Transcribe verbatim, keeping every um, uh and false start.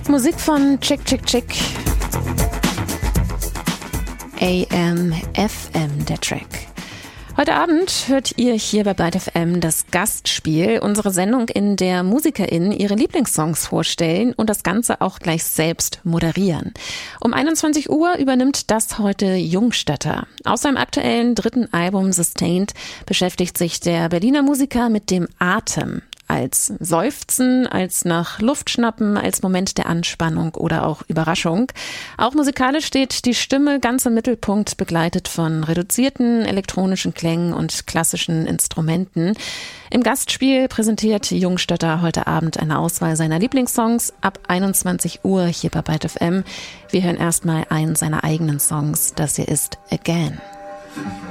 Musik von Chick Chick Chick. A M F M, der Track. Heute Abend hört ihr hier bei Byte F M das Gastspiel, unsere Sendung, in der MusikerInnen ihre Lieblingssongs vorstellen und das Ganze auch gleich selbst moderieren. Um einundzwanzig Uhr übernimmt das heute Jungstädter. Aus seinem aktuellen dritten Album Sustained beschäftigt sich der Berliner Musiker mit dem Atem. Als Seufzen, als nach Luft schnappen, als Moment der Anspannung oder auch Überraschung. Auch musikalisch steht die Stimme ganz im Mittelpunkt, begleitet von reduzierten elektronischen Klängen und klassischen Instrumenten. Im Gastspiel präsentiert Jungstädter heute Abend eine Auswahl seiner Lieblingssongs ab einundzwanzig Uhr hier bei Byte F M. Wir hören erstmal einen seiner eigenen Songs. Das hier ist Again.